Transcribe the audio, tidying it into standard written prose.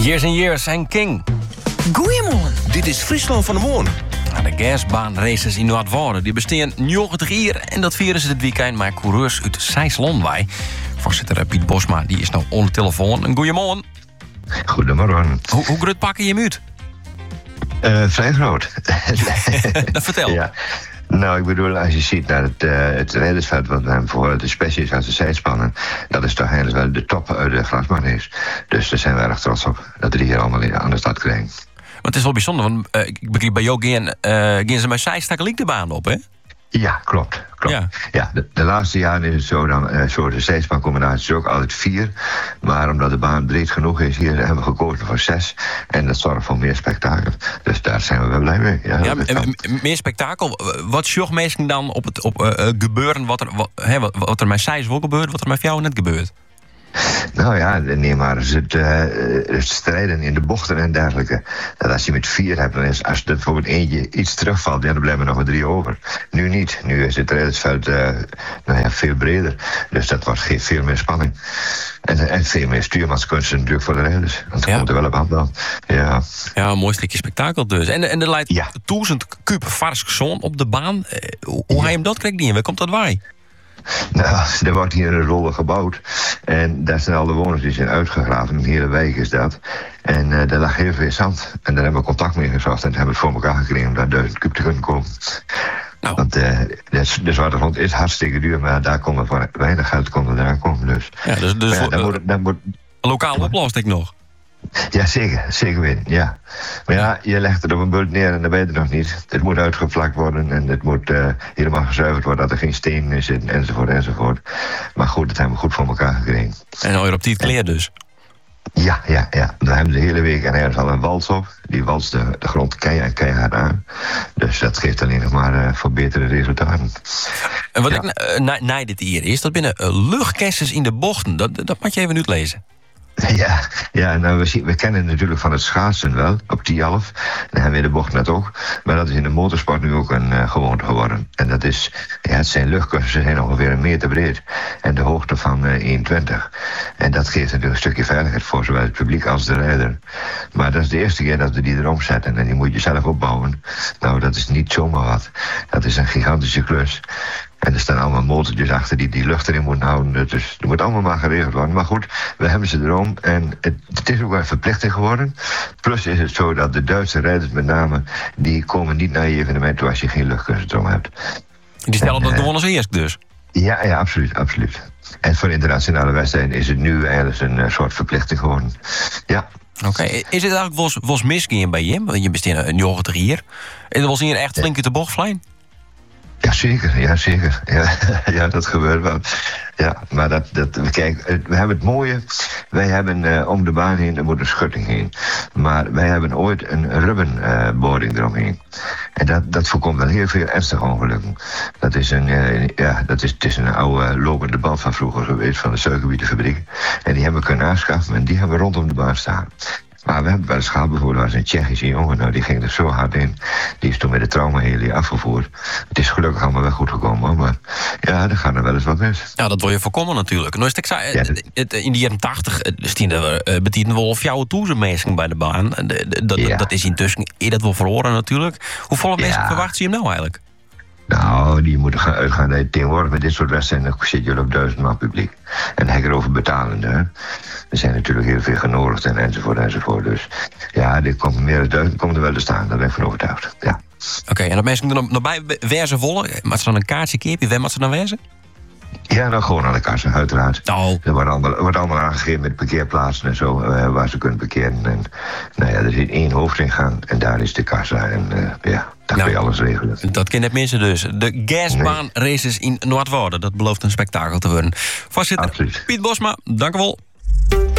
Years and Years en King. Goeiemorgen. Dit is Friesland van de Morgen. De gasbaanraces in Noordwouden die bestaan 90 jaar en dat vieren ze dit weekend met coureurs uit Zeist-Lonwij. Voorzitter Piet Bosma die is nog onder de telefoon. Een goeiemorgen. Goedemorgen. Hoe groot pakken je hem uit? Vrij groot. Dat vertel. Ja. Nou, ik bedoel, als je ziet naar het rijdersveld wat we hebben voor de specials uit de zijspannen, dat is toch eigenlijk wel de top uit de grasbaanrace. Dus daar zijn we erg trots op dat we die hier allemaal aan de stad krijgen. Maar het is wel bijzonder, want ik begreep bij jou gaan ze met zijstakelijk de baan op, hè? Ja, klopt. Ja, de laatste jaren is het zo, dan zo de zijspancombinaties ook altijd 4. Maar omdat de baan breed genoeg is, hier hebben we gekozen voor 6. En dat zorgt voor meer spektakel. Dus daar zijn we wel blij mee. Ja, meer spektakel. Wat zorgt mensen dan op het gebeuren wat er met Zijs wel gebeurt, wat er met jou net gebeurt? Nou ja, nee, maar het strijden in de bochten en dergelijke. Dat als je met 4 hebt, dan is als er bijvoorbeeld eentje iets terugvalt, dan blijven er nog maar 3 over. Nu niet. Nu is het rijdersveld veel breder. Dus dat geeft veel meer spanning. En veel meer stuurmanskunsten natuurlijk voor de rijders. Dat komt er wel op aan dan. Ja, een mooi stukje spektakel dus. En er leidt 1000 kuub vars zon op de baan. Hoe ga je hem dat krijgt niet in? Waar komt dat waar? Nou, er wordt hier een rollen gebouwd. En daar zijn al de woners die zijn uitgegraven. Een hele wijk is dat. En daar lag heel veel zand. En daar hebben we contact mee gezocht. En hebben we het voor elkaar gekregen om daar 1000 kuub te kunnen komen. Nou. Want de zwarte grond is hartstikke duur. Maar daar komen we voor weinig geld eraan komen. Dus, dat moet lokaal oplost ik nog. Ja, zeker weten, ja. Maar ja, je legt het op een bult neer en dan ben je er nog niet. Het moet uitgevlakt worden en het moet helemaal gezuiverd worden, dat er geen steen in zit, enzovoort. Maar goed, dat hebben we goed voor elkaar gekregen. En al op die kleer dus? Ja. We hebben de hele week en ergens al een wals op. Die walst de grond keihard aan. Dus dat geeft alleen nog maar voor betere resultaten. En wat ik na dit hier is, dat binnen luchtkerstens in de bochten. Dat moet je even uitlezen. Ja, nou, we kennen het natuurlijk van het schaatsen wel, op 10-11. Dan hebben we de bocht net ook. Maar dat is in de motorsport nu ook een gewoonte geworden. En dat is, het zijn luchtkussens, ze zijn ongeveer 1 meter breed. En de hoogte van 1,20. En dat geeft natuurlijk een stukje veiligheid voor zowel het publiek als de rijder. Maar dat is de eerste keer dat we die erom zetten. En die moet je zelf opbouwen. Nou, dat is niet zomaar wat. Dat is een gigantische klus. En er staan allemaal motortjes achter die lucht erin moeten houden. Dus dat moet allemaal maar geregeld worden. Maar goed, we hebben ze erom. En het is ook wel een verplichting geworden. Plus is het zo dat de Duitse rijders met name, die komen niet naar je evenement toe als je geen luchtkussen erom hebt. Die stellen dat gewoon als eerst dus? Ja, absoluut. En voor internationale wedstrijden is het nu eigenlijk een soort verplichting geworden. Ja. Oké, is het eigenlijk wel misgaan bij je? Want je bent een 90 hier. En er was hier echt flink uit de bocht vliegen? Ja, zeker. Ja, dat gebeurt wel. Ja, maar kijk, we hebben het mooie. Wij hebben om de baan heen, er moet een schutting heen. Maar wij hebben ooit een rubbenboring eromheen. En dat voorkomt wel heel veel ernstige ongelukken. Het is een oude lopende band van vroeger geweest, van de suikerbietenfabriek. En die hebben we kunnen aanschaffen en die hebben we rondom de baan staan. Maar we hebben wel eens gehad, bijvoorbeeld, was een Tsjechische jongen, nou, die ging er zo hard in. Die is toen met de traumahelie afgevoerd. Het is gelukkig allemaal wel goed gekomen, maar ja, er gaat er wel eens wat mis. Ja, dat wil je voorkomen natuurlijk. Nou, in de jaren 80 betieten we al jouw toezenmeesting bij de baan. Dat is intussen dat wel verloren natuurlijk. Hoeveel mensen verwachten je hem nou eigenlijk? Nou, die moeten gaan uitgaan dat je tegenwoordig met dit soort wedstrijden zit je op 1000 man publiek. En dan erover betalen. Hè? Er zijn natuurlijk heel veel genodigd enzovoort. Dus ja, dit komt meer dan 1000 komt er wel te staan. Daar ben ik van overtuigd. Ja. Oké, en dat mensen er nog bij wezen volgen? Maar ze dan een kaartje keerpje, waar moet ze dan wezen? Ja, dan gewoon aan de kassa, uiteraard. Oh. Er wordt allemaal aangegeven met parkeerplaatsen en zo, waar ze kunnen parkeren. En nou ja, er zit 1 hoofdingang en daar is de kassa. En daar kun je alles regelen. Dat kennen mensen dus. De gasbaanraces in Noordwouden, dat belooft een spektakel te worden. Voorzitter Piet Bosma, dank u wel.